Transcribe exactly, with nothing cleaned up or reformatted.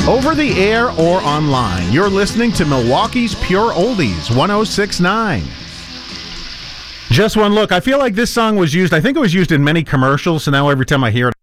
Over the air or online, you're listening to Milwaukee's Pure Oldies, one oh six point nine. Just One Look. I feel like this song was used, I think it was used in many commercials, so now every time I hear it,